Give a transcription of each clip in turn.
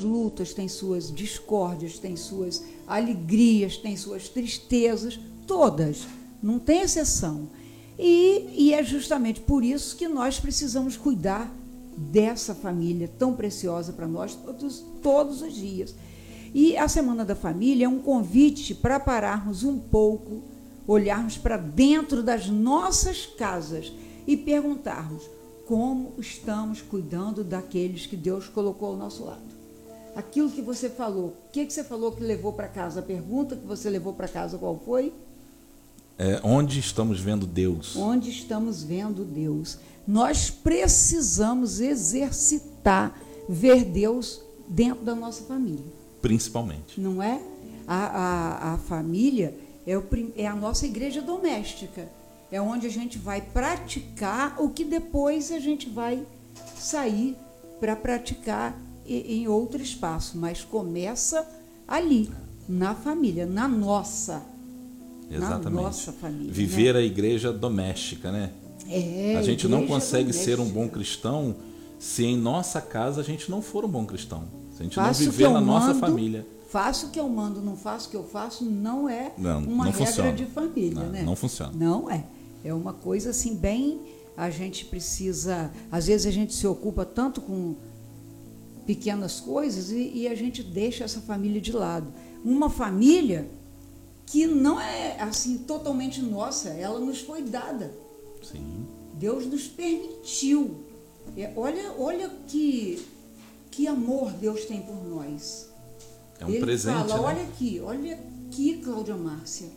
lutas, tem suas discórdias, tem suas alegrias, tem suas tristezas, todas, não tem exceção. E é justamente por isso que nós precisamos cuidar dessa família tão preciosa para nós todos os dias. E a Semana da Família é um convite para pararmos um pouco, olharmos para dentro das nossas casas e perguntarmos como estamos cuidando daqueles que Deus colocou ao nosso lado. Aquilo que você falou, o que você falou que levou para casa? A pergunta que você levou para casa qual foi? Onde estamos vendo Deus? Onde estamos vendo Deus? Nós precisamos exercitar, ver Deus dentro da nossa família. Principalmente. Não é? A família é a nossa igreja doméstica. É onde a gente vai praticar o que depois a gente vai sair para praticar em outro espaço. Mas começa ali, na família, na nossa. Exatamente. Na nossa família. Viver, né? a igreja doméstica, né? A gente não consegue ser um bom cristão se em nossa casa a gente não for um bom cristão. Se a gente não viver na nossa família. Faço o que eu mando, não faço o que eu faço, não é uma não regra funciona. de família, né? Não funciona. Não é. É uma coisa assim bem... A gente precisa... Às vezes a gente se ocupa tanto com pequenas coisas e a gente deixa essa família de lado. Uma família que não é assim totalmente nossa, ela nos foi dada. Sim. Deus nos permitiu. Olha que amor Deus tem por nós. É um Ele presente, fala, né? olha aqui, Cláudia Márcia.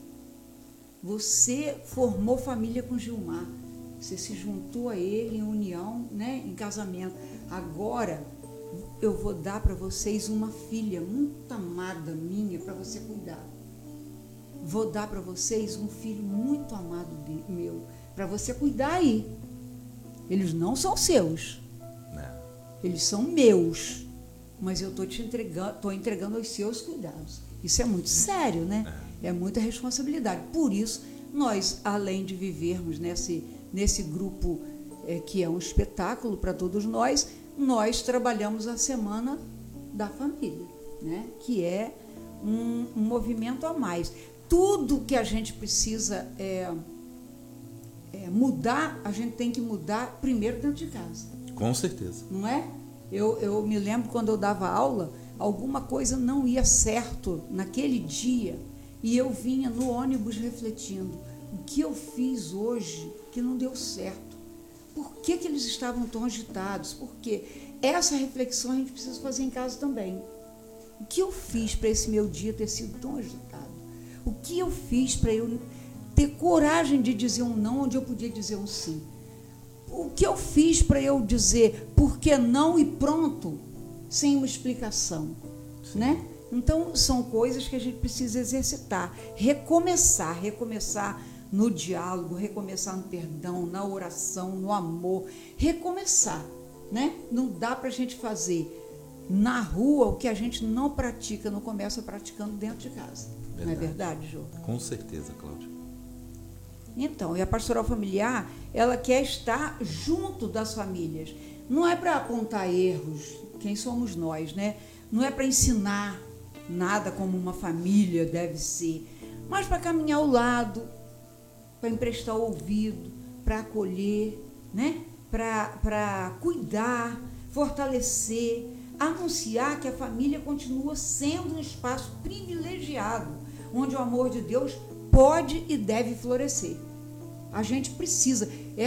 Você formou família com Gilmar. Você se juntou a ele em união, né, em casamento. Agora eu vou dar para vocês uma filha muito amada minha para você cuidar. Vou dar para vocês um filho muito amado meu para você cuidar aí. Eles não são seus. Eles são meus. Mas eu estou entregando aos seus cuidados. Isso é muito sério, né? É muita responsabilidade. Por isso, nós, além de vivermos nesse grupo que é um espetáculo para todos nós trabalhamos a Semana da Família, né? Que é um movimento a mais. Tudo que a gente precisa mudar, a gente tem que mudar primeiro dentro de casa. Com certeza. Não é? Eu me lembro quando eu dava aula, alguma coisa não ia certo naquele dia e eu vinha no ônibus refletindo o que eu fiz hoje que não deu certo. Por que eles estavam tão agitados? Porque essa reflexão a gente precisa fazer em casa também. O que eu fiz para esse meu dia ter sido tão agitado? O que eu fiz para eu ter coragem de dizer um não onde eu podia dizer um sim? O que eu fiz para eu dizer por que não e pronto, sem uma explicação, né? Então, são coisas que a gente precisa exercitar, recomeçar no diálogo, recomeçar no perdão, na oração, no amor, recomeçar, né? Não dá para a gente fazer na rua o que a gente não pratica, não começa praticando dentro de casa. Verdade. Não é verdade, Jô? Com certeza, Cláudia. Então, e a pastoral familiar, ela quer estar junto das famílias. Não é para apontar erros, quem somos nós, né? Não é para ensinar nada como uma família deve ser, mas para caminhar ao lado, para emprestar o ouvido, para acolher, né? Para cuidar, fortalecer, anunciar que a família continua sendo um espaço privilegiado, onde o amor de Deus pode e deve florescer. A gente precisa.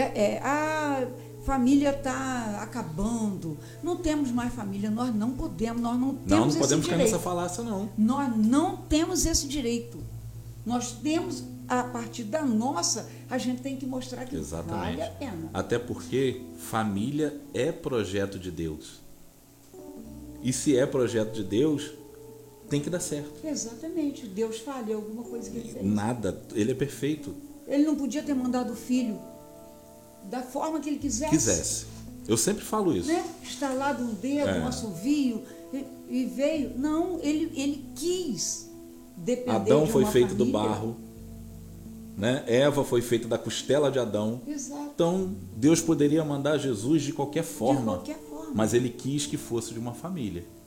A família está acabando. Não temos mais família. Nós não podemos. Nós não temos não podemos esse ficar direito. nessa falácia, não. Nós não temos esse direito. Nós temos, a partir da nossa, a gente tem que mostrar que vale a pena. Até porque família é projeto de Deus. E se é projeto de Deus, tem que dar certo. Exatamente. Deus falha alguma coisa que ele fez. Nada. Ele é perfeito. Ele não podia ter mandado o filho da forma que ele quisesse. Eu sempre falo isso. Né? Estalado um dedo, um assovio, e veio. Não, ele quis depender Adão de foi uma feito família. do barro. Né? Eva foi feita da costela de Adão. Exato. Então, Deus poderia mandar Jesus de qualquer forma. De qualquer forma. Mas ele quis que fosse de uma família.